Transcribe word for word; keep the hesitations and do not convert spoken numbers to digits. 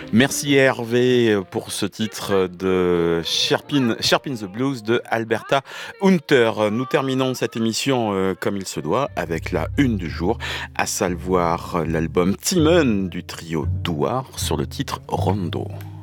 Merci Hervé pour ce titre de Sherpin, Sherpin the Blues de Alberta Hunter. Nous terminons cette émission euh, comme il se doit avec la une du jour, à savoir l'album Timon du trio Douar sur le titre Rondo.